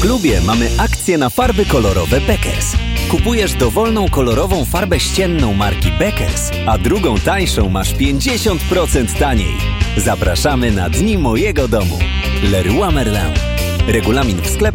klubie mamy akcję na farby kolorowe Beckers. Kupujesz dowolną kolorową farbę ścienną marki Beckers, a drugą tańszą masz 50% taniej. Zapraszamy na Dni Mojego Domu. Leroy Merlin. Regulamin w sklepie.